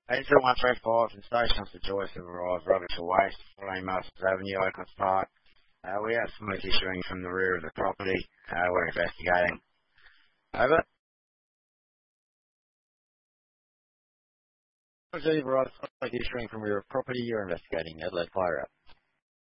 A2135 from Station to Joyce have arrived, rubbish for waste, following Masters Avenue, Oaklands Park. We have smoke issuing from the rear of the property. We're investigating. Over. Smoke issuing from rear of property, you're investigating. Adelaide Fire out.